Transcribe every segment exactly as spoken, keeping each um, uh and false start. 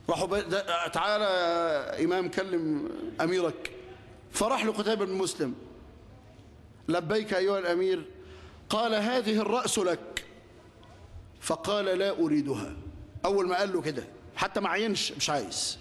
راحوا ب... تعالى يا إمام كلم أميرك. فراح لقتيبة بن مسلم، لبيك أيها الأمير. قال هذه الرأس لك. فقال لا أريدها. أول ما قال له كده حتى ما عينش، مش عايز.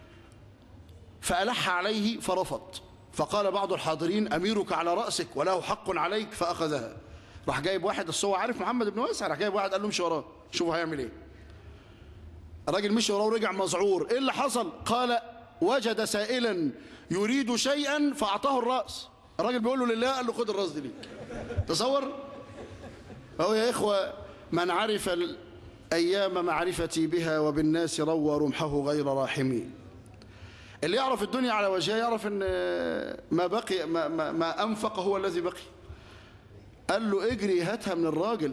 فألح عليه فرفض. فقال بعض الحاضرين أميرك على رأسك وله حق عليك، فأخذها. راح جايب واحد، بس هو عارف محمد بن واسع، راح جايب واحد قال له امشي وراه شوفوا هيعمل ايه. الراجل مشي وراه ورجع مذعور. ايه اللي حصل؟ قال وجد سائلا يريد شيئا فأعطاه الرأس. الراجل بيقول له لله، قال له خد الرأس دي ليك. تصور. فهو يا إخوة من عرف الأيام معرفتي بها وبالناس روى رمحه غير راحمي. اللي يعرف الدنيا على وجهها يعرف ان ما بقي ما, ما, ما أنفق هو الذي بقي. قال له اجري هاتها من الراجل.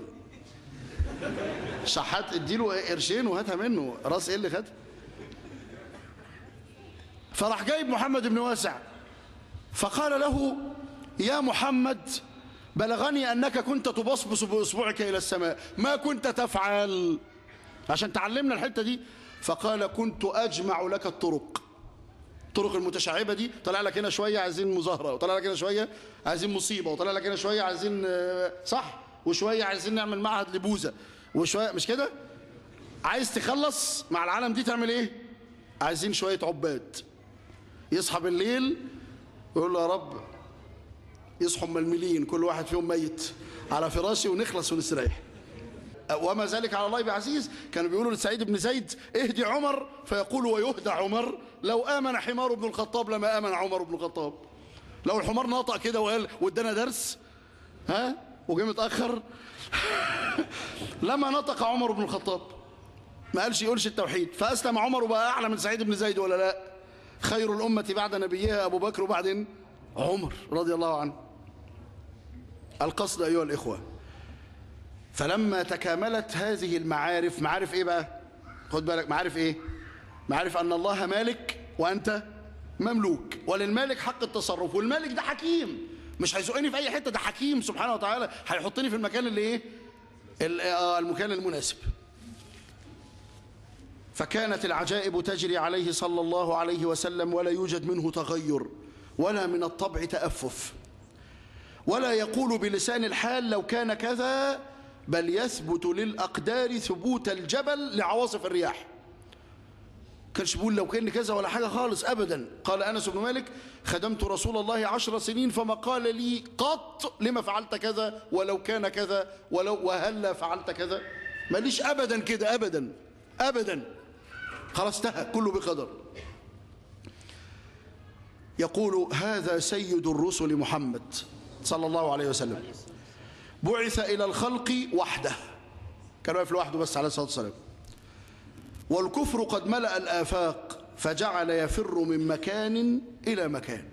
شحات اديله قرشين وهاتها منه. راس ايه اللي خدها؟ فراح جايب محمد بن واسع فقال له يا محمد بلغني أنك كنت تبصبص بإصبعك إلى السماء، ما كنت تفعل؟ عشان تعلمنا الحتة دي. فقال كنت أجمع لك الطرق. الطرق المتشعبة دي طلع لك هنا شوية عايزين مظاهرة، وطلع لك هنا شوية عايزين مصيبة، وطلع لك هنا شوية عايزين صح، وشوية عايزين نعمل معهد لبوذا، وشوية مش كده. عايز تخلص مع العالم دي تعمل ايه؟ عايزين شوية عباد يصحى بالليل ويقول له يا رب يصحوا ململين كل واحد فيهم ميت على فراشي ونخلص ونستريح. وما ذلك على الله بعزيز. كانوا بيقولوا لسعيد بن زيد اهدي عمر، فيقول ويهدى عمر لو آمن حمار بن الخطاب لما آمن عمر بن الخطاب. لو الحمار نطق كده وقال وادانا درس ها وجه متأخر لما نطق عمر بن الخطاب ما قالش يقولش التوحيد، فأسلم عمر وبقى أعلى من سعيد بن زيد ولا لا؟ خير الأمة بعد نبيها أبو بكر وبعدين عمر رضي الله عنه. القصد أيها الإخوة، فلما تكاملت هذه المعارف، معارف إيه بقى؟ خد بالك، معارف إيه؟ معارف أن الله مالك وأنت مملوك، وللمالك حق التصرف، والمالك ده حكيم مش هيزقني في أي حتة، ده حكيم سبحانه وتعالى هيحطني في المكان اللي إيه؟ المكان المناسب. فكانت العجائب تجري عليه صلى الله عليه وسلم ولا يوجد منه تغير ولا من الطبع تأفف، ولا يقول بلسان الحال لو كان كذا، بل يثبت للأقدار ثبوت الجبل لعواصف الرياح. كانش بيقول لو كان كذا ولا حاجة خالص أبدا. قال أنس بن مالك خدمت رسول الله عشر سنين فما قال لي قط لما فعلت كذا ولو كان كذا ولو وهلا فعلت كذا. ماليش أبدا كده، أبدا أبدا، خلاص انتهى كله بقدر. يقول هذا سيد الرسل محمد صلى الله عليه وسلم بعث إلى الخلق وحده، كان واقف لوحده بس عليه الصلاة والسلام، والكفر قد ملأ الآفاق فجعل يفر من مكان إلى مكان.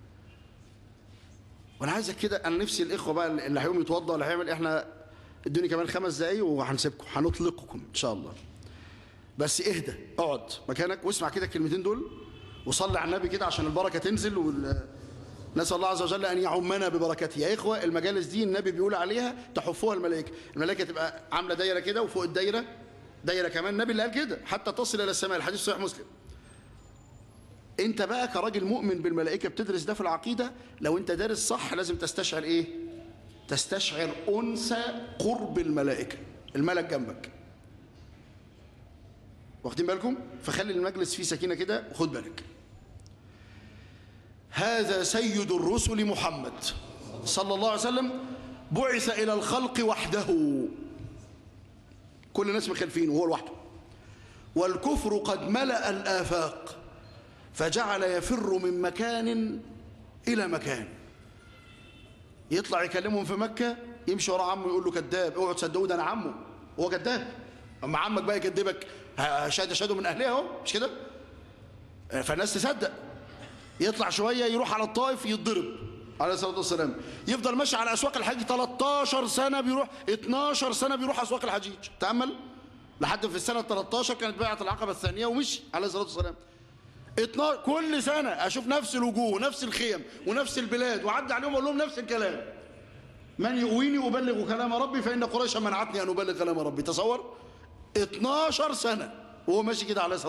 وأنا عايزك كده، أنا نفسي الإخوة بقى اللي هيقوم يتوضأ ولا هيعمل، إحنا الدنيا كمان خمس دقايق وهنسيبكم هنطلقكم إن شاء الله، بس اهدى اقعد مكانك واسمع كده الكلمتين دول وصلي على النبي كده عشان البركة تنزل، ونسأل الله عز وجل أن يعمنا ببركته. يا إخوة المجالس دي النبي بيقول عليها تحفوها الملائكة، الملائكة تبقى عاملة دايرة كده وفوق الدايرة دايرة كمان، النبي اللي قال كده حتى تصل إلى السماء، الحديث صحيح مسلم. أنت بقى كراجل مؤمن بالملائكة بتدرس ده في العقيدة، لو أنت دارس صح لازم تستشعر إيه؟ تستشعر أنس قرب الملائكة، الملك جنبك، واخدين بالكم؟ فخلي المجلس فيه سكينة كده وخد بالك. هذا سيد الرسل محمد صلى الله عليه وسلم بعث إلى الخلق وحده، كل الناس مخالفين وهو لوحده، والكفر قد ملأ الآفاق فجعل يفر من مكان إلى مكان. يطلع يكلمهم في مكة يمشي ورا عمه يقول له كذاب، اوعوا تصدقوه ده أنا عمه، هو كذاب. أما عمك بقى يكذبك شهادة شهادة من أهلها اهو، مش كده؟ فالناس تصدق. يطلع شوية يروح على الطائف يتضرب عليه الصلاة والسلام، يفضل ماشي على أسواق الحجيج تلتاشر سنة بيروح، اتناشر سنة بيروح أسواق الحجيج، تأمل لحد في السنة تلتاشر كانت بيعة العقبة الثانية ومشي عليه الصلاة والسلام. كل سنة أشوف نفس الوجوه ونفس الخيم ونفس البلاد وعدي عليهم أقول لهم نفس الكلام، من يؤويني أبلغ كلام ربي فإن قريشا منعتني أن أبلغ كلام ربي. تصور اتناشر سنة وهو ماشي كده عليه الصلاة